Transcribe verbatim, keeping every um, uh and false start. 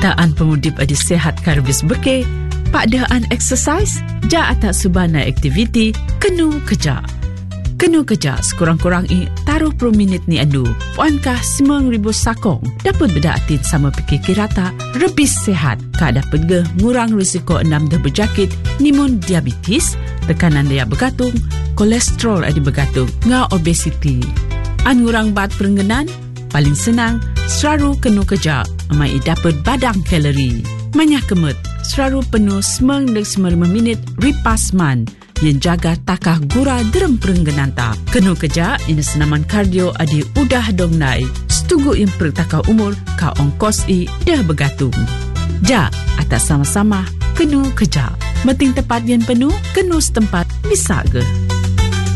Taan pemudip adi sehat karbis berke, pakdaan exercise, ja atas subana aktiviti, kenu kerja. Kenu kerja sekurang-kurang i taruh puluh minit ni andu. Puankah sembilan ribu sakong dapat berdaatin sama pikir kirata, lebih sehat, ka dapat ge ngurang risiko enam dah berjakit, nimun diabetes, tekanan daya bergantung, kolesterol adi bergantung, nga obesiti. An ngurang bat perengganan, paling senang, selalu kenu kerja, amai dapat badang kalori. Manyah kemut, selalu penuh sembilan dan sembilan puluh lima minit ripas man, yang jaga takah gura derem perengganan ta. Kenu kerja, ini senaman kardio adi udah dong nai, setugu yang pertakah umur, ka ongkos i dah bergantung. Ja, atas sama-sama, kenu kerja. Meting tepat yang penuh, kenu setempat, bisa ke?